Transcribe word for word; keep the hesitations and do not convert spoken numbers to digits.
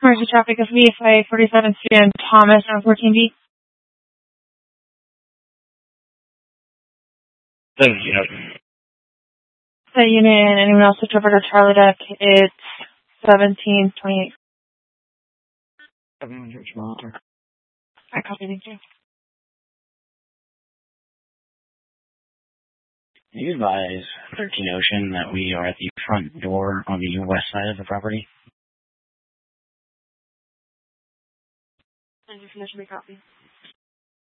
emergency traffic is V F A forty-seven Street Thomas on fourteen B. The unit. The unit, anyone else switch over to Charlie Deck? It's seventeen twenty-eight. seven hundred smaller. I copy, thank you. Can you advise thirteen Ocean that we are at the front door on the west side of the property? And your permission to copy.